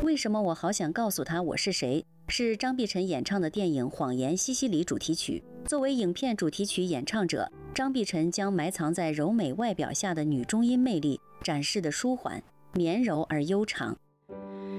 为什么我好想告诉他我是谁？是张碧晨演唱的电影《谎言西西里》主题曲。作为影片主题曲演唱者，张碧晨将埋藏在柔美外表下的女中音魅力展示的舒缓、绵柔而悠长。